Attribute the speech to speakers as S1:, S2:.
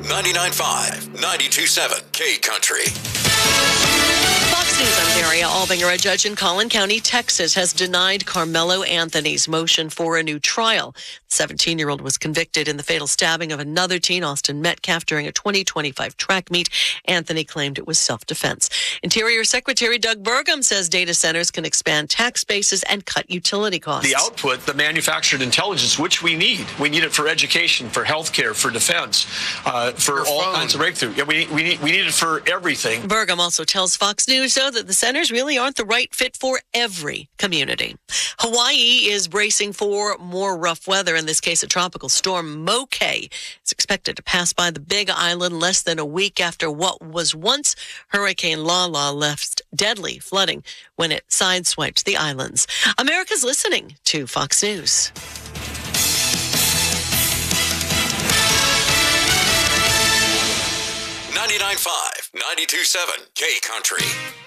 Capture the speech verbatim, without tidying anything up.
S1: ninety-nine point five, ninety-two point seven K Country.
S2: Fox News, I'm Daria Albinger. A judge in Collin County, Texas, has denied Carmelo Anthony's motion for a new trial. The seventeen-year-old was convicted in the fatal stabbing of another teen, Austin Metcalf, during a twenty twenty-five track meet. Anthony claimed it was self-defense. Interior Secretary Doug Burgum says data centers can expand tax bases and cut utility costs.
S3: The output, the manufactured intelligence, which we need. We need it for education, for healthcare, for defense, uh, for
S4: Your
S3: all
S4: phone.
S3: kinds of breakthrough. Yeah, we, we, need, we need it for everything.
S2: Burgum also tells Fox News, though, that the centers really aren't the right fit for every community. Hawaii is bracing for more rough weather, in this case a tropical storm. Moke is expected to pass by the Big Island less than a week after what was once Hurricane Lala left deadly flooding when it sideswiped the islands. America's listening to Fox News.
S1: ninety-nine point five, ninety-two point seven K Country.